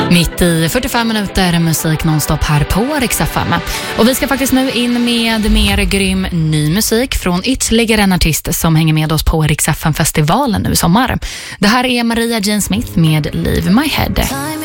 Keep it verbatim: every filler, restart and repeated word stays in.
Mitt i fyrtiofem minuter musik nonstop här på Rix F M. Och vi ska faktiskt nu in med mer grym ny musik från ytterligare en artist som hänger med oss på Rix F M-festivalen nu i sommar. Det här är Maria Jane Smith med Leave My Head.